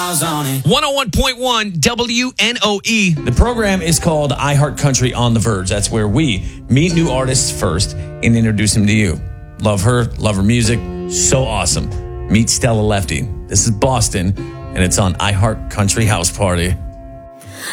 miles on it. 101.1 WNOE. The program is called iHeart Country on the Verge. That's where we meet new artists first and introduce them to you. Love her music. So awesome. Meet Stella Lefty. This is Boston, and it's on iHeart Country House Party.